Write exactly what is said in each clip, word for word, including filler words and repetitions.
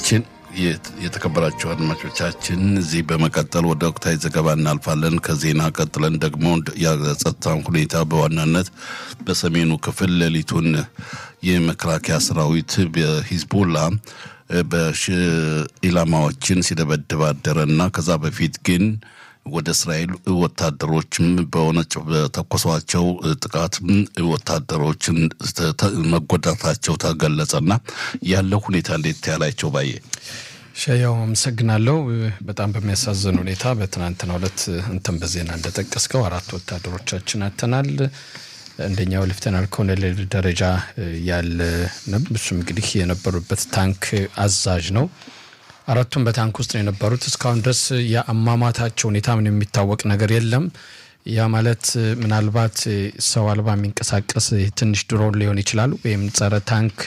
አድማጮቻችን የተከበራችሁ አድማጮቻችን እዚህ በመቀጠል ወደ ወቅታዊ ዘገባ እናልፋለን። ከዜና ቀጥለን ደግሞ የጸጥታው ሁኔታ በዋናነት በሰሜኑ ክፍል ሌሊቱን የመከላከያ ሰራዊት በሂዝቦላ በኢላማዎችን ሲደበድብ አደረና ከዛ በፊት ግን ወደ እስራኤል ወታደሮችም በሆነች በተኮሷቸው ጥቃት ወታደሮችን መጎዳታቸው ተገለጸና ያለው ሁኔታ እንዴት ያላቸው ባየ ሸያው አመሰግናለሁ። በጣም በሚያሳዝን ሁኔታ በትናንትናው ዕለት እንትን በዜና እንደተጠቀስከው አራት ወታደሮቻችን አተናል። አንደኛው ሌፍተናል ኮሎኔል ደረጃ ያለ ነብሱም እንግዲህ የነበሩበት ታንክ አዛዥ ነው። አራቱም በታንክ ውስጥ ነው የነበሩት። እስካሁን ድረስ ያማማታቸው ሁኔታ ምን የሚታወቅ ነገር የለም። ያ ማለት ምናልባት ሰው አልባ የሚንቀሳቀስ ትንሽ ድሮን ሊሆን ይችላል ወይም ጸረ ታንክ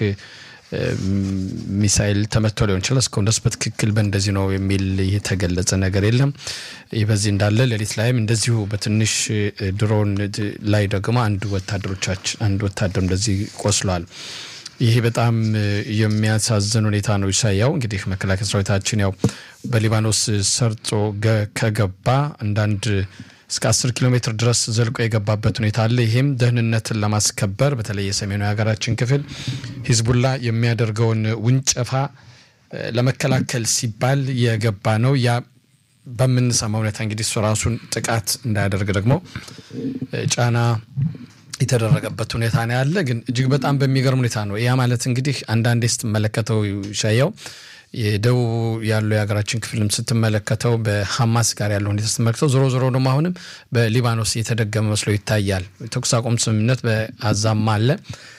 ሚሳኤል ተመቶ ሊሆን ይችላል። እስካሁን ድረስ በትክክል በእንደዚህ ነው የሚል የተገለጸ ነገር የለም። ይህ በዚህ እንዳለ ሌሊት ላይም እንደዚሁ በትንሽ ድሮን ላይ ደግሞ አንድ ወታደሮቻችን አንድ ወታደር እንደዚህ ቆስሏል። ይሄ በጣም የሚያሳዝን ሁኔታ ነው። ይሳያው እንግዲህ መከላከያ ሰራዊታችን ያው በሊባኖስ ሰርጾ ከገባ አንዳንድ እስከ አስር ኪሎ ሜትር ድረስ ዘልቆ የገባበት ሁኔታ አለ። ይሄም ደህንነትን ለማስከበር በተለይ የሰሜኑ ሀገራችን ክፍል ሂዝቡላ የሚያደርገውን ውንጨፋ ለመከላከል ሲባል የገባ ነው። ያ በመንሰማው ሁኔታ እንግዲህ ራሱን ጥቃት እንዳያደርግ ደግሞ ጫና የተደረገበት ሁኔታ ነው ያለ። ግን እጅግ በጣም በሚገርም ሁኔታ ነው። ያ ማለት እንግዲህ አንዳንዴ ስትመለከተው ሻያው የደቡብ ያለው የሀገራችን ክፍልም ስትመለከተው በሐማስ ጋር ያለው ሁኔታ ስትመለከተው ዞሮ ዞሮ ደግሞ አሁንም በሊባኖስ የተደገመ መስሎ ይታያል። ተኩስ አቁም ስምምነት በአዛም አለ።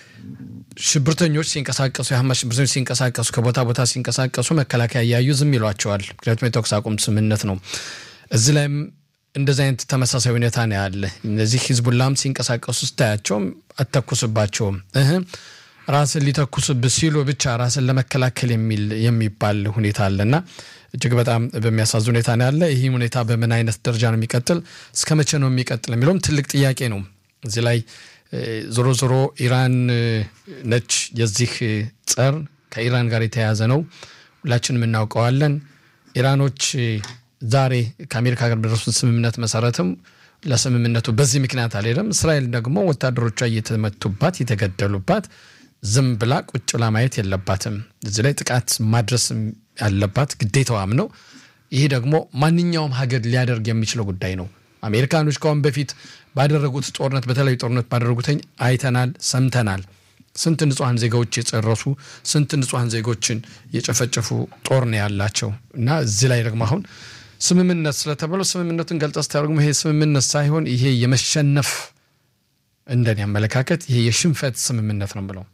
ሽብርተኞች ሲንቀሳቀሱ የሐማስ ሽብርተኞች ሲንቀሳቀሱ ከቦታ ቦታ ሲንቀሳቀሱ መከላከያ ያዩ ዝም ይሏቸዋል። ምክንያቱም የተኩስ አቁም ስምምነት ነው። እዚህ ላይም እንደዚህ አይነት ተመሳሳይ ሁኔታ ነው ያለ። እነዚህ ሂዝቡላም ሲንቀሳቀሱ ስታያቸው አተኩስባቸው እህ ራስን ሊተኩስብህ ሲሉ ብቻ ራስን ለመከላከል የሚል የሚባል ሁኔታ አለና እጅግ በጣም በሚያሳዝን ሁኔታ ነው ያለ። ይሄ ሁኔታ በምን አይነት ደረጃ ነው የሚቀጥል እስከመቼ ነው የሚቀጥል የሚለውም ትልቅ ጥያቄ ነው። እዚህ ላይ ዞሮ ዞሮ ኢራን ነች የዚህ ጸር ከኢራን ጋር የተያያዘ ነው። ሁላችንም እናውቀዋለን። ኢራኖች ዛሬ ከአሜሪካ ጋር በደረሱት ስምምነት መሰረትም ለስምምነቱ በዚህ ምክንያት አልሄደም። እስራኤል ደግሞ ወታደሮቿ እየተመቱባት የተገደሉባት ዝም ብላ ቁጭ ብላ ማየት የለባትም። እዚህ ላይ ጥቃት ማድረስ ያለባት ግዴታዋም ነው። ይሄ ደግሞ ማንኛውም ሀገር ሊያደርግ የሚችለው ጉዳይ ነው። አሜሪካኖች ከአሁን በፊት ባደረጉት ጦርነት በተለይ ጦርነት ባደረጉት አይተናል፣ ሰምተናል። ስንት ንጹሃን ዜጋዎች የጨረሱ ስንት ንጹሃን ዜጎችን የጨፈጨፉ ጦር ነው ያላቸው እና እዚህ ላይ ደግሞ አሁን ስምምነት ስለተባለው ስምምነቱን ገልጸስ ታርጉም ይሄ ስምምነት ሳይሆን ይሄ የመሸነፍ እንደኔ አመለካከት ይሄ የሽንፈት ስምምነት ነው ብለው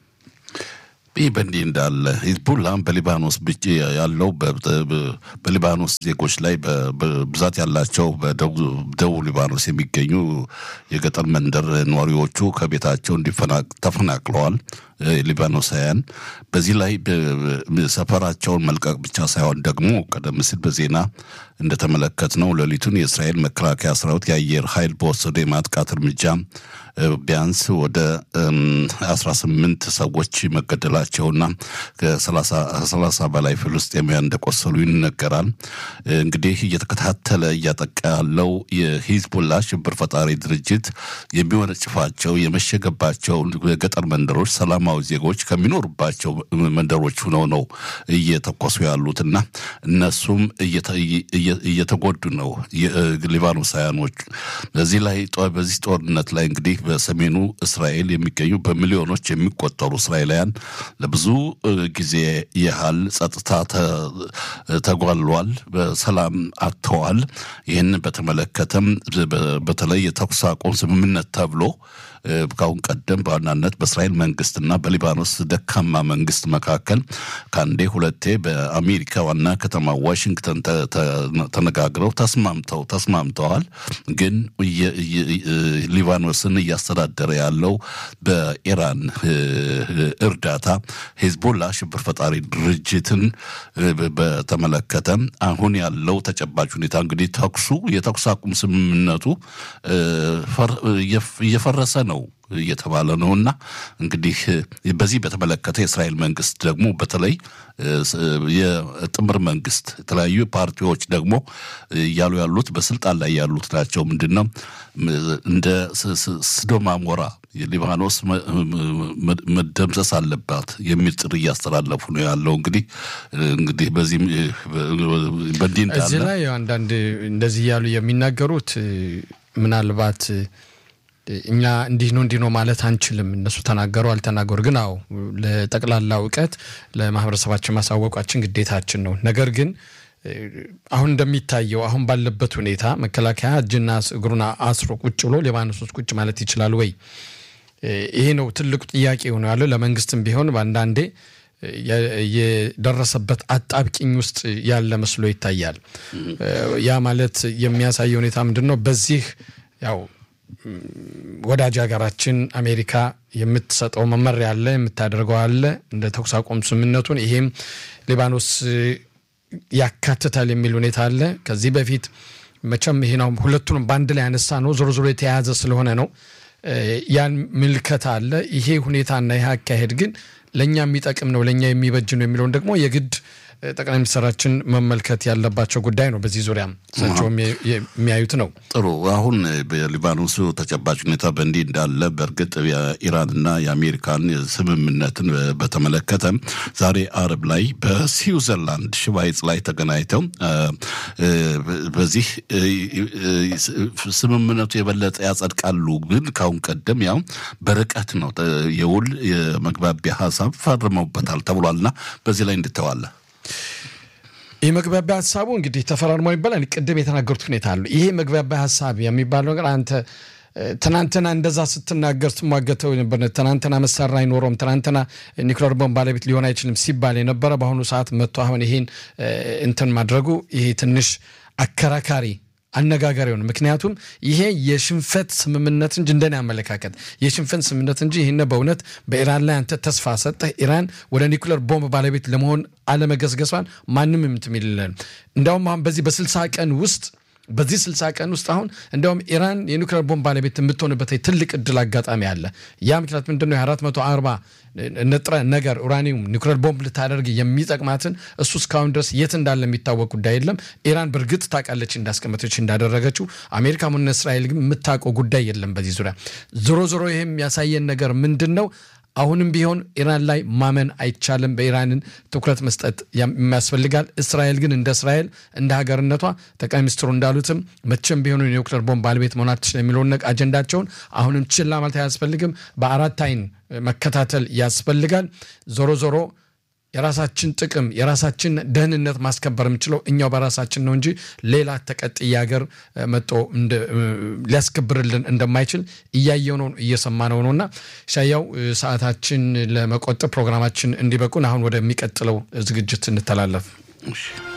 ይህ በእንዲህ እንዳለ ሂዝቡላ በሊባኖስ ብቻ ያለው በሊባኖስ ዜጎች ላይ በብዛት ያላቸው በደቡብ ሊባኖስ የሚገኙ የገጠር መንደር ነዋሪዎቹ ከቤታቸው ተፈናቅለዋል። ሊባኖሳውያን በዚህ ላይ ሰፈራቸውን መልቀቅ ብቻ ሳይሆን ደግሞ ቀደም ሲል በዜና እንደተመለከትነው ሌሊቱን የእስራኤል መከላከያ ሰራዊት የአየር ኃይል በወሰደው የማጥቃት እርምጃ ቢያንስ ወደ አስራ ስምንት ሰዎች መገደላቸውና ከሰላሳ በላይ ፍልስጤማውያን እንደቆሰሉ ይነገራል። እንግዲህ እየተከታተለ እያጠቃ ያለው የሂዝቡላ ሽብር ፈጣሪ ድርጅት የሚወነጭፋቸው የመሸገባቸው ገጠር መንደሮች ሰላማዊ ዜጎች ከሚኖርባቸው መንደሮች ሆነው ነው እየተኮሱ ያሉትና እነሱም እየተጎዱ ነው ሊባኖሳውያኖች። በዚህ ላይ በዚህ ጦርነት ላይ እንግዲህ በሰሜኑ እስራኤል የሚገኙ በሚሊዮኖች የሚቆጠሩ እስራኤላውያን ለብዙ ጊዜ ያህል ጸጥታ ተጓሏል፣ በሰላም አጥተዋል። ይህን በተመለከተም በተለይ የተኩስ አቁም ስምምነት ተብሎ ካሁን ቀደም በዋናነት በእስራኤል መንግስትና በሊባኖስ ደካማ መንግስት መካከል ካንዴ ሁለቴ በአሜሪካ ዋና ከተማ ዋሽንግተን ተነጋግረው ተስማምተው ተስማምተዋል። ግን ሊባኖስን እያስተዳደረ ያለው በኢራን እርዳታ ሂዝቡላ ሽብር ፈጣሪ ድርጅትን በተመለከተ አሁን ያለው ተጨባጭ ሁኔታ እንግዲህ ተኩሱ የተኩስ አቁም ስምምነቱ እየፈረሰ ነው እየተባለ ነውና እንግዲህ በዚህ በተመለከተ የእስራኤል መንግስት ደግሞ በተለይ የጥምር መንግስት የተለያዩ ፓርቲዎች ደግሞ ያሉ ያሉት በስልጣን ላይ ያሉት ናቸው ምንድነው እንደ ስዶም አሞራ የሊባኖስ መደምሰስ አለባት የሚል ጥሪ እያስተላለፉ ነው ያለው እንግዲህ እንግዲህ በዚህ በእንዲህ እንዳለ እዚህ ላይ አንዳንድ እንደዚህ ያሉ የሚናገሩት ምናልባት እኛ እንዲህ ነው እንዲህ ነው ማለት አንችልም እነሱ ተናገሩ አልተናገሩ ግን አው ለጠቅላላ ዕውቀት ለማህበረሰባችን ማሳወቃችን ግዴታችን ነው ነገር ግን አሁን እንደሚታየው አሁን ባለበት ሁኔታ መከላከያ እጅና እግሩና አስሮ ቁጭ ብሎ ሊባኖስ ውስጥ ቁጭ ማለት ይችላል ወይ ይሄ ነው ትልቁ ጥያቄ ሆኖ ያለው ለመንግስትም ቢሆን ባንዳንዴ የደረሰበት አጣብቂኝ ውስጥ ያለ መስሎ ይታያል ያ ማለት የሚያሳየው ሁኔታ ምንድነው በዚህ ያው ወዳጅ ሀገራችን አሜሪካ የምትሰጠው መመሪያ አለ የምታደርገው አለ እንደ ተኩስ አቁም ስምምነቱን ይሄም ሊባኖስ ያካትታል የሚል ሁኔታ አለ ከዚህ በፊት መቼም ይሄ ነው ሁለቱንም ባንድ ላይ ያነሳ ነው ዞሮ ዞሮ የተያያዘ ስለሆነ ነው ያን ምልከታ አለ ይሄ ሁኔታና ይሄ አካሄድ ግን ለኛ የሚጠቅም ነው ለኛ የሚበጅ ነው የሚለው ደግሞ የግድ ጠቅላይ ሚኒስትራችን መመልከት ያለባቸው ጉዳይ ነው በዚህ ዙሪያም ሰቸው የሚያዩት ነው ጥሩ አሁን በሊባኖስ ተጨባጭ ሁኔታ በእንዲህ እንዳለ በርግጥ የኢራንና የአሜሪካን ስምምነትን በተመለከተ ዛሬ አርብ ላይ በስዊዘርላንድ ሽቫይጽ ላይ ተገናኝተው በዚህ ስምምነቱ የበለጠ ያጸድቃሉ ግን ካሁን ቀደም ያው በርቀት ነው የውል የመግባቢያ ሐሳብ ፈርመውበታል ተብሏልና በዚህ ላይ እንድትተዋለ የመግባቢያ ሐሳቡ እንግዲህ ተፈራርመው ይባላል ቅድም የተናገሩት ሁኔታ አለ ይሄ መግባቢያ ሐሳብ የሚባለው ነገር አንተ ትናንትና እንደዛ ስትናገር ተሟገተው ነበር ትናንትና መሳሪያ አይኖርም ትናንትና ኒውክሌር ቦምብ ባለቤት ሊሆን አይችልም ሲባል የነበረ በአሁኑ ሰዓት መጥቶ አሁን ይሄን እንትን ማድረጉ ይሄ ትንሽ አከራካሪ አነጋጋሪው ነው ምክንያቱም ይሄ የሽንፈት ስምምነት እንጂ እንደኔ አመለካከት የሽንፈት ስምምነት እንጂ ይሄን በእውነት በኢራን ላይ አንተ ተስፋ ሰጠህ ኢራን ወደ ኒውክሌር ቦምብ ባለቤት ለመሆን አለመገስገሷን ማንንም እንትሚልልን እንደውም አሁን በዚህ በ60 ቀን ውስጥ በዚህ ስልሳ ቀን ውስጥ አሁን እንደውም ኢራን የኒውክሌር ቦምብ ባለቤት የምትሆንበት ትልቅ እድል አጋጣሚ አለ ያ ምክንያት ምንድነው አራት መቶ አርባ ንጥረ ነገር ኡራኒየም ኒውክሌር ቦምብ ልታደርግ የሚጠቅማትን እሱ እስካሁን ድረስ የት እንዳለ የሚታወቅ ጉዳይ የለም ኢራን በርግጥ ታቃለች እንዳስቀመጠች እንዳደረገችው አሜሪካም እና እስራኤል ግን የምታውቀው ጉዳይ የለም በዚህ ዙሪያ ዞሮ ዞሮ ይሄም ያሳየን ነገር ምንድነው አሁንም ቢሆን ኢራን ላይ ማመን አይቻልም በኢራንን ትኩረት መስጠት የሚያስፈልጋል እስራኤል ግን እንደ እስራኤል እንደ ሀገርነቷ ጠቅላይ ሚኒስትሩ እንዳሉትም መቼም ቢሆን የኒውክሌር ቦምብ ባለቤት መሆናቸው የሚለው አጀንዳቸውን አሁንም ችላ ማለት አያስፈልግም በአራት አይን መከታተል ያስፈልጋል ዞሮ ዞሮ የራሳችን ጥቅም የራሳችን ደህንነት ማስከበር የምንችለው እኛው በራሳችን ነው እንጂ ሌላ ተቀጥያ ሀገር መጥቶ ሊያስከብርልን እንደማይችል እያየው ነው እየሰማነው ነውና ሻያው ሰዓታችን ለመቆጠብ ፕሮግራማችን እንዲበቁን አሁን ወደሚቀጥለው ዝግጅት እንተላለፍ